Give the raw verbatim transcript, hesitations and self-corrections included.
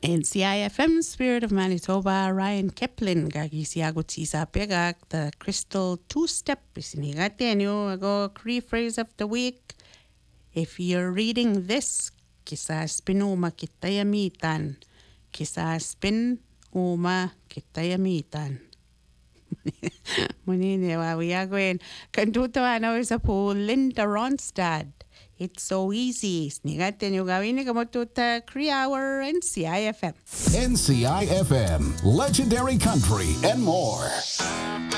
N C I F M, Spirit of Manitoba, Ryan Keplin, gagi siago tisa pegak, the crystal two-step, isinigate nyo, ago Cree phrase of the week. If you're reading this, quizás pinuma kitayamitan, quizás pin uma kitayamitan. Munine wa wiagwen, kantuto ano sa po Linda Ronstadt. It's so easy. Snigate nyo gawin ni kamotuta Cree Hour N C I F M. N C I F M, Legendary Country and more.